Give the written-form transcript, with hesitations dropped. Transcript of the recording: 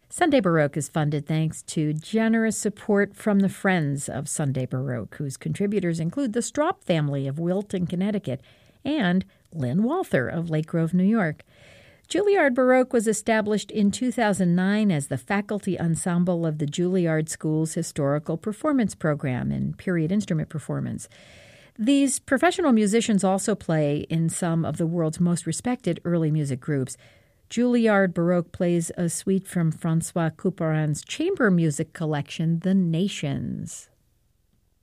Sunday Baroque is funded thanks to generous support from the Friends of Sunday Baroque, whose contributors include the Straub family of Wilton, Connecticut, and Lynn Walther of Lake Grove, New York. Juilliard Baroque was established in 2009 as the faculty ensemble of the Juilliard School's historical performance program in period instrument performance. These professional musicians also play in some of the world's most respected early music groups. Juilliard Baroque plays a suite from Francois Couperin's chamber music collection, The Nations.